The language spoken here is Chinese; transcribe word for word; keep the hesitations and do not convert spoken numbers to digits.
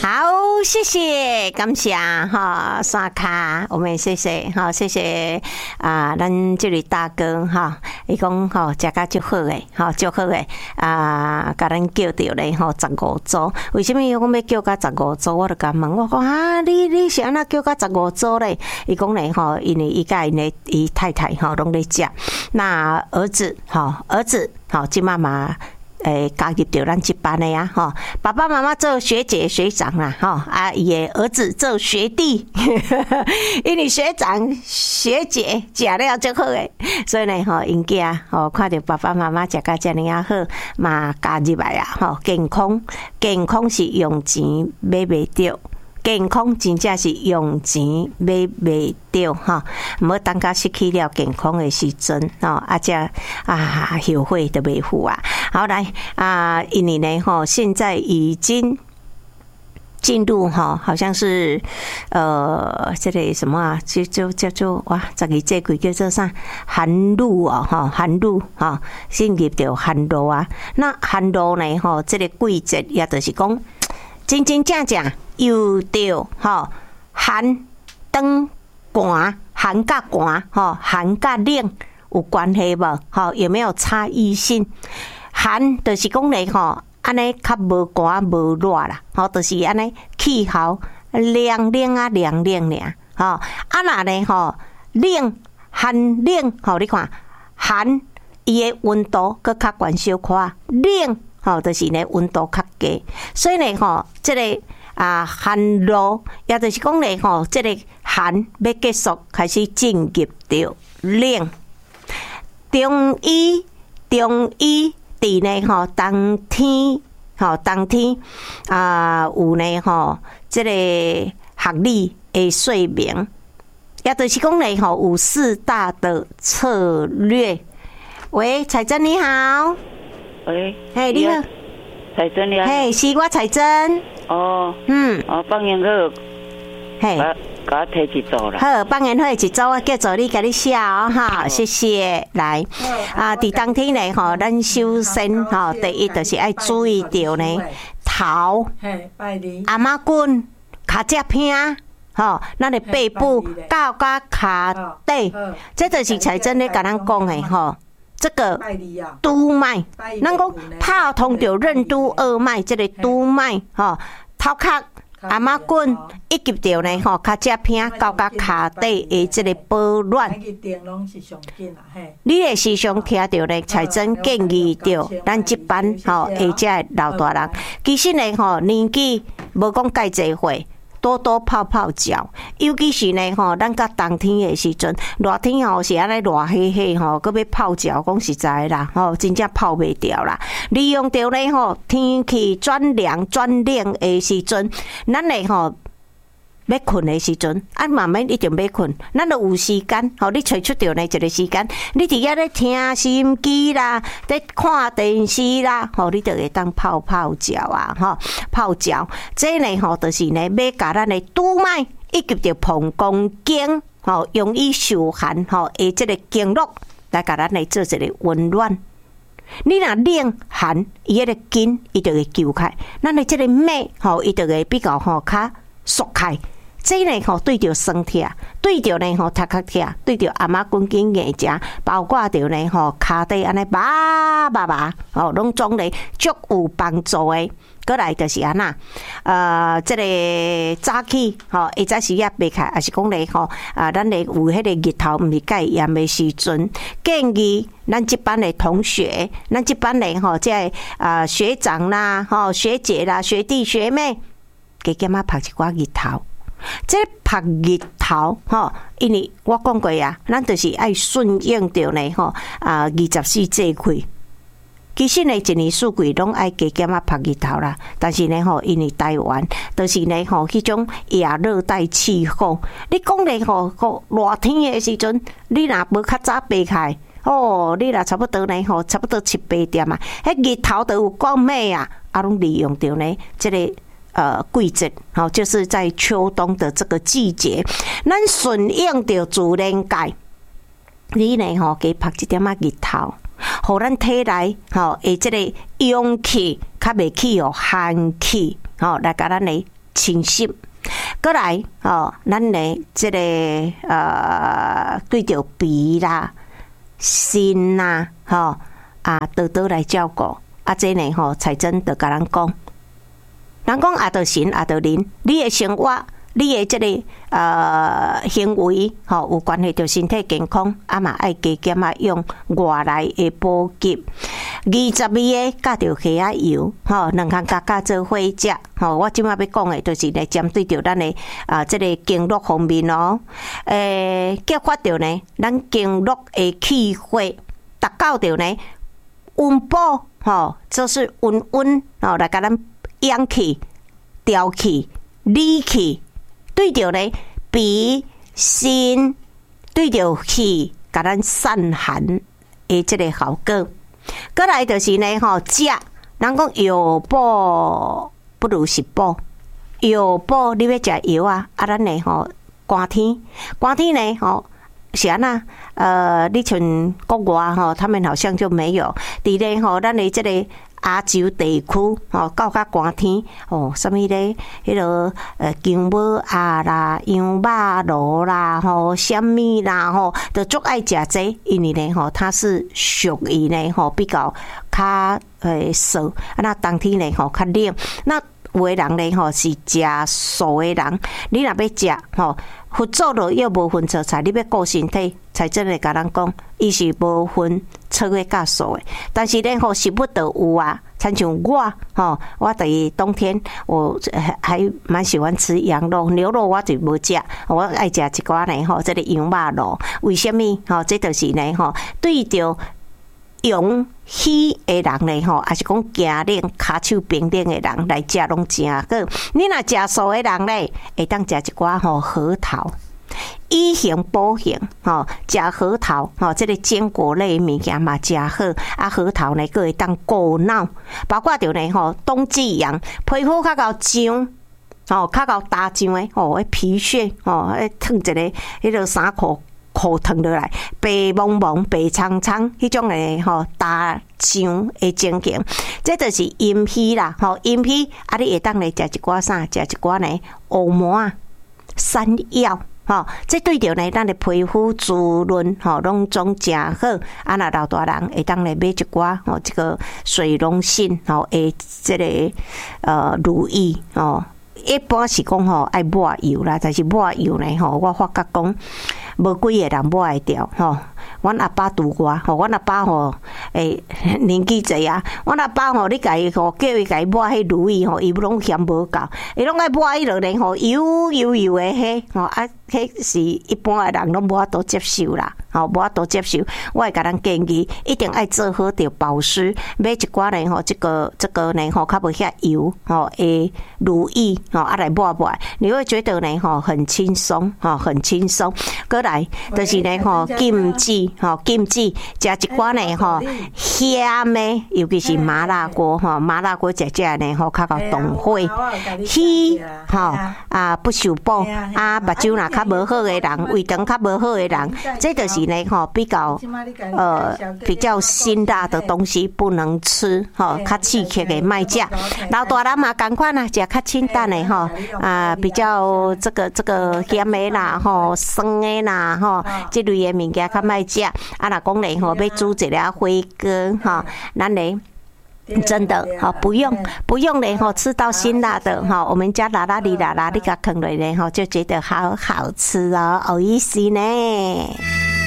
好，谢谢，感谢哈，刷卡，我们也谢谢哈，谢谢啊，咱这里大哥哈，伊讲吼，食甲足好诶，吼足好诶啊，甲咱叫着咧吼十五组，为什么伊讲要叫甲十五组？我就甲问，我讲啊，你你是安那叫甲十五组咧？伊讲咧吼，因为伊甲因诶伊太太吼拢咧食，那儿子吼，儿子吼，即妈妈。诶，加入到咱这班的呀，吼，爸爸妈妈做学姐学长啦，吼，啊，伊儿子做学弟，因为学长学姐食了就好诶，所以呢，吼，因囝吼看到爸爸妈妈食甲遮尔啊好，嘛加入来啊，吼，健康，健康是用钱买袂着。健康真正是用钱买袂着吼，唔好等甲失去了健康的时阵吼，啊这啊后悔都袂付啊。好来啊，因为呢吼，现在已经进入哈，好像是呃这个什么啊，就就叫做哇，这个这个叫做啥寒露啊哈，寒露哈，进入到寒露啊。那寒露呢吼，这个季节也就是讲真真正正。又着吼寒冬寒寒甲寒吼寒甲冷有关系无吼？有没有差异性？寒就是讲咧吼，安尼较无寒无热啦，吼，就是安尼气候凉凉啊凉凉尔吼。啊那咧吼冷寒冷吼，你看寒伊诶温度佫较悬小可，冷吼就是咧温度较低，所以咧吼即个。啊，寒露也就是讲咧吼，即个寒要结束，开始进入到冷。中医中医伫咧吼冬天吼冬天啊有咧吼，即个学理的说明，也就是讲咧吼有四大的策略。喂，彩珍你好。 喂， 嘿，你好。 彩珍你好。 嘿，是我彩珍。 哦， 嗯， 哦，放烟好， 嘿， 给我提一组啦。 好，放烟好一组，我叫做你给你写哦，哈，谢谢。来，啊，伫当天呢，吼，咱首先吼，第一就是要注意到呢，头、阿妈棍、骹只片，吼，咱的背部到甲骹底，这就是才真咧甲咱讲的吼。这个督脉，咱讲拍通着任督二脉，这个督脉吼，头壳、阿妈棍以及着呢吼，脚趾片到甲骹底的这个保暖。你会时常听到咧，财政建议着咱这班吼，或者老大人，其实呢吼，年纪无讲介济岁。多多泡泡脚，尤其是呢吼，咱到冬天的时阵，热天吼是安尼热黑黑吼，搁要泡脚，讲实在啦，吼，真正泡袂掉啦。利用着呢吼，天气转凉转冷的时阵，咱嘞吼。要困的时阵，啊，慢慢一定要困。咱就有时间，吼，你找出着呢一个时间，你伫遐咧听收音机啦，在看电视啦，吼，你就会当泡泡脚啊，吼，泡脚。这呢，吼，就是呢，要甲咱的督脉以及着膀胱经，吼，容易受寒，吼，诶，这个经络来甲咱来做一个温暖。你若冷寒，伊迄个筋伊就会揪开，咱的这个脉，吼，伊就会比较吼较缩开。这呢吼对着身体，对着呢吼头壳痛，对着阿妈关节硬食，包括着呢吼骹底安尼拔拔拔，吼拢总咧足有帮助的。过来就是安那，呃，这个早起吼，会早时也爬开，也是讲咧吼啊，咱咧有迄个日头毋是介炎的时阵，建议咱这班的同学，咱这班的吼，即个啊学长啦、吼学姐啦、学弟学妹，加减啊拍一寡日头。这晒日头吼，因为我讲过啊，咱就是爱顺应着呢吼啊，二十四节气。其实呢，一年四季拢爱加减啊晒日头啦。但是呢吼，因为台湾就是呢吼，迄种亚热带气候。你讲呢吼，个热天的时阵，你若无较早爬开，哦，你若差不多呢吼，差不多七八点啊，迄日头都有够美啊，啊，拢利用着呢，这个。呃，季节好，就是在秋冬的这个季节，咱顺应着自然界，你呢吼，加晒一点啊日头，互咱体内吼，诶，这个阳气较袂去哦寒气，吼，来甲咱来清晰。过来哦，咱咧即个呃，对着鼻啦、心啦，吼啊，多多来照顾。啊，这呢吼，彩珍就甲咱讲，人讲也着神也着人，你的生活。你的这个呃行为吼有关系到身体健康，啊嘛爱加减啊用外来的补给。二十味的加着虾仔油，吼两项加加做伙食。吼，我即摆要讲的就是咧针对着咱的啊这个经络方面哦，诶，激发着呢咱经络的气血，达到着呢温补，吼，就是温温吼来甲咱养气、调气、理气。对着呢鼻心，对着气，甲咱散寒的这个效果。过来就是呢吼，食人讲药补不如食补，药补你要食药啊，啊咱呢吼寒天，寒天呢吼。是安那？呃，你像国外吼，他们好像就没有。伫咧吼，咱的这个亚洲地区吼，到较寒天哦，什么咧？迄个呃，姜母鸭啦、羊肉炉啦，吼，什么啦，吼，都足爱食这，因为咧吼，它是属于咧吼比较较诶热，啊那冬天咧吼较冷，那。有的人咧吼是食素的人，你若要食吼，佛祖就又无分蔬菜，你要顾身体，才真诶甲咱讲，伊是无分粗的甲素的。但是咧吼食物都有啊，亲像我吼，我伫冬天我还蛮喜欢吃羊肉、牛肉，我就无食，我爱食一寡呢吼，这个羊肉肉。为什么？吼，这就是呢吼，对着。用喜的人咧吼，还是讲惊冷、骹手冰冷的人来食拢真好。你若食素的人咧，会当食一寡吼核桃，以形补形吼，食核桃吼，这个坚果类物件嘛真好。啊，核桃呢，佫会当顾脑，包括着呢吼，冬季养皮肤较够痒。哦，较够大痒的哦，迄皮屑哦，迄烫一个迄个衫裤。裤烫落来，白蒙蒙、白苍苍，迄种诶吼大痒诶情形，这就是阴虚啦。吼，阴虚啊，你会当来食一寡啥？食一寡呢乌麻啊、山药，吼，这对着呢咱的皮肤滋润，吼，拢总真好。啊，那老大人会当来买一寡吼，这个水溶性吼诶，这个呃乳液哦。一般是讲吼爱抹油啦，但是抹油呢吼，我发觉讲。无几个人抹会掉吼，阮阿爸拄我吼，阮阿爸吼诶年纪济啊，阮阿爸吼你家己吼叫伊家己抹迄乳液吼，伊拢嫌无够，伊拢爱抹迄落咧吼油油油诶迄吼啊，迄是一般诶人拢无法度接受啦，吼无法度接受。我会甲咱建议，一定爱做好着保湿，买一寡咧吼，这个这个呢吼较无遐油吼诶乳液吼啊来抹抹，你会觉得呢吼很轻松吼，很轻松。来，就是呢吼，禁止吼，禁止食一寡呢吼咸的，尤其是麻辣锅吼，麻辣锅食食呢吼较够动火，鱼吼啊不受补啊，目睭若较无好的人，胃肠较无好的人，这就是呢吼比较呃比较辛辣的东西不能吃吼，较刺激的卖食。老大人嘛同款啊，食较清淡的吼啊，比较这个这个咸的啦吼，酸的啦。啊吼，这类的物件较莫食。啊，若讲咧吼，要煮一个火锅吼，咱咧真的吼不用不用咧吼，吃到辛辣的吼，我们家辣辣哩辣辣，你甲放落咧吼，就觉得好好吃哦，有意思呢。